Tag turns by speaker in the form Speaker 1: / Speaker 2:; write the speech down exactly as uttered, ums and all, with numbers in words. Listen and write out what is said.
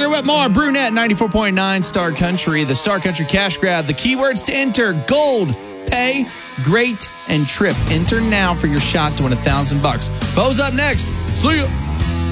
Speaker 1: Tucker Whitmore, Brunette, ninety-four point nine Star Country. The Star Country Cash Grab. The keywords to enter: gold, pay, great, and trip. Enter now for your shot to win a thousand bucks. Bo's up next. See ya.